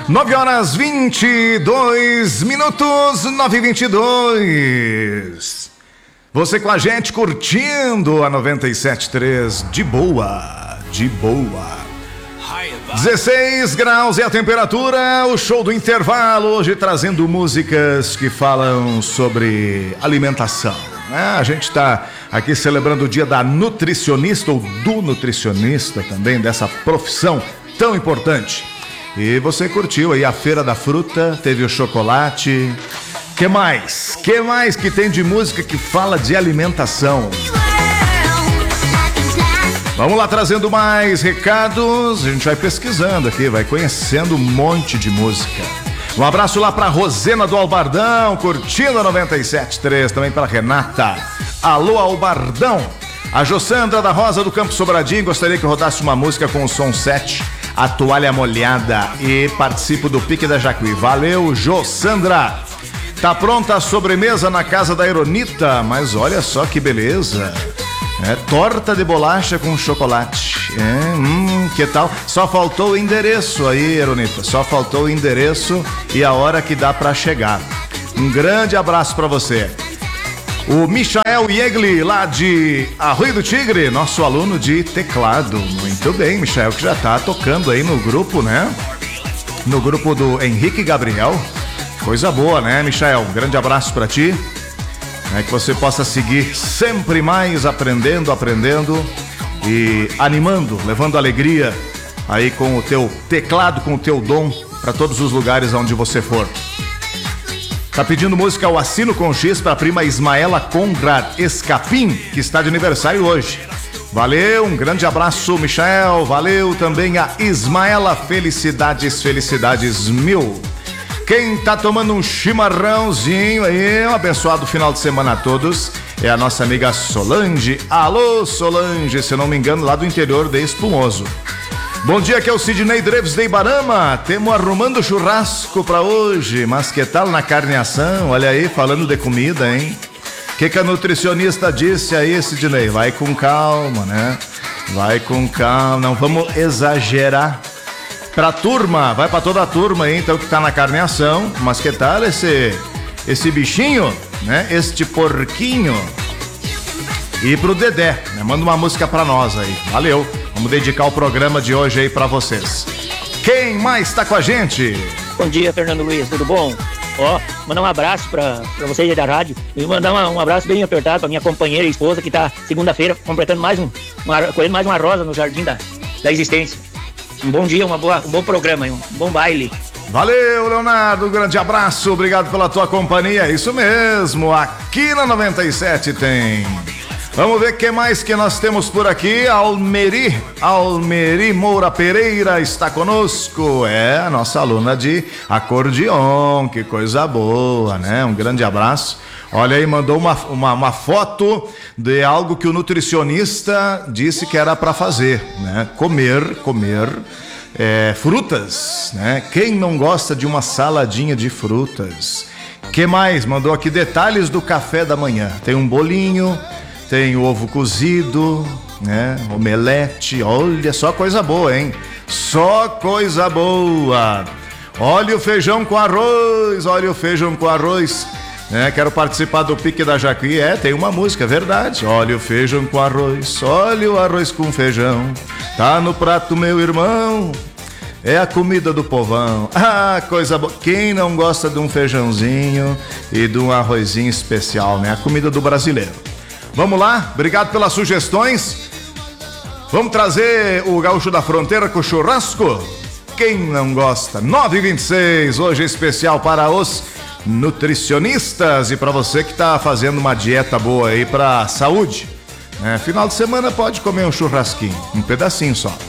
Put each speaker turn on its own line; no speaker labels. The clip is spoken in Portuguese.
9h22, 9h22. Você com a gente curtindo a 97.3 de boa, de boa. 16 graus é a temperatura, o show do intervalo hoje trazendo músicas que falam sobre alimentação. A gente está aqui celebrando o dia da nutricionista ou do nutricionista também, dessa profissão tão importante. E você curtiu aí a Feira da Fruta, teve o chocolate. Que mais? Que mais que tem de música que fala de alimentação? Vamos lá trazendo mais recados. A gente vai pesquisando aqui, vai conhecendo um monte de música. Um abraço lá pra Rosena do Albardão, curtindo a 97.3, também pra Renata. Alô, Albardão. A Jossandra da Rosa do Campo Sobradinho, gostaria que eu rodasse uma música com o som 7, A Toalha Molhada, e participo do Pique da Jacuí. Valeu, Jossandra. Tá pronta a sobremesa na casa da Eronita, mas olha só que beleza. Torta de bolacha com chocolate. Que tal? Só faltou o endereço aí, Eronita. Só faltou o endereço e a hora que dá pra chegar. Um grande abraço pra você. O Michael Yegli, lá de Arroio do Tigre, nosso aluno de teclado. Muito bem, Michael, que já tá tocando aí no grupo, né? No grupo do Henrique Gabriel. Coisa boa, né, Michael? Um grande abraço pra ti. Que você possa seguir sempre mais aprendendo e animando, levando alegria aí com o teu teclado, com o teu dom para todos os lugares onde você for. Tá pedindo música O Assino com X para a prima Ismaela Conrad Escapim, que está de aniversário hoje. Valeu, um grande abraço, Michael. Valeu também a Ismaela. Felicidades, felicidades mil. Quem tá tomando um chimarrãozinho aí, um abençoado final de semana a todos, é a nossa amiga Solange. Alô, Solange, se eu não me engano, lá do interior de Espumoso. Bom dia, aqui é o Sidney Dreves de Ibarama. Temos arrumando churrasco pra hoje, mas que tal na carneação? Olha aí, falando de comida, hein? O que a nutricionista disse aí, Sidney? Vai com calma, né? Vai com calma, não vamos exagerar. Pra turma, vai pra toda a turma aí, então, que tá na carneação. Mas que tal esse bichinho, né? Este porquinho. E pro Dedé, né? Manda uma música pra nós aí. Valeu. Vamos dedicar o programa de hoje aí pra vocês. Quem mais tá com a gente?
Bom dia, Fernando Luiz, tudo bom? Mandar um abraço pra vocês aí da rádio. E mandar um abraço bem apertado pra minha companheira e esposa, que tá segunda-feira completando colhendo mais uma rosa no jardim da existência. Um bom dia, um bom programa, um bom baile.
Valeu, Leonardo, um grande abraço, obrigado pela tua companhia. É isso mesmo, aqui na 97 tem. Vamos ver o que mais que nós temos por aqui. Almeri Moura Pereira está conosco. É a nossa aluna de acordeon, que coisa boa, né? Um grande abraço. Olha aí, mandou uma foto de algo que o nutricionista disse que era para fazer, né? Comer frutas, né? Quem não gosta de uma saladinha de frutas? Que mais? Mandou aqui detalhes do café da manhã. Tem um bolinho, tem o ovo cozido, né? Omelete, olha, só coisa boa, hein? Só coisa boa. Olha o feijão com arroz, quero participar do Pique da Jacuí. Tem uma música, é verdade. Olha o feijão com arroz, olha o arroz com feijão, tá no prato, meu irmão, é a comida do povão. Coisa boa. Quem não gosta de um feijãozinho e de um arrozinho especial, né? A comida do brasileiro. Vamos lá, obrigado pelas sugestões. Vamos trazer o Gaúcho da Fronteira com churrasco? Quem não gosta? 9h26, hoje é especial para os nutricionistas e para você que está fazendo uma dieta boa aí para saúde. Final de semana pode comer um churrasquinho, um pedacinho só.